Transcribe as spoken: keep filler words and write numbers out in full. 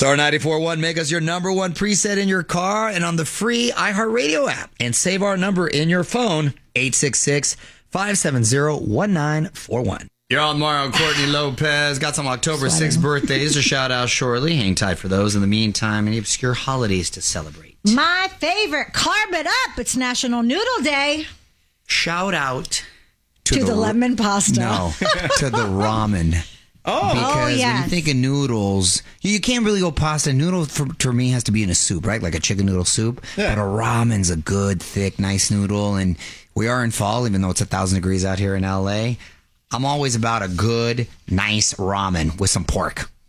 Star ninety-four point one, make us your number one preset in your car and on the free iHeartRadio app. And save our number in your phone, eight six six, five seven zero, one nine four one. You're on Mario Courtney Lopez. Got some October sixth birthdays to shout out shortly. Hang tight for those. In the meantime, any obscure holidays to celebrate? My favorite, Carb It Up. It's National Noodle Day. Shout out to, To the, the lemon pasta. No, to the ramen. Oh, Because Oh, when yes. you think of noodles, you, you can't really go pasta. Noodle for, for me has to be in a soup, right? Like a chicken noodle soup. Yeah. But a ramen's a good, thick, nice noodle. And we are in fall, even though it's a thousand degrees out here in L A. I'm always about a good, nice ramen with some pork.